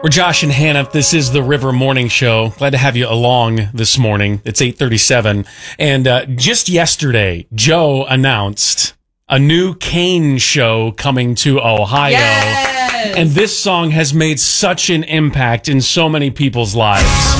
We're Josh and Hannah. This is the River Morning Show. Glad to have you along this morning. It's 8:37. And just yesterday, Joe announced a new Kane show coming to Ohio. Yes! And this song has made such an impact in so many people's lives.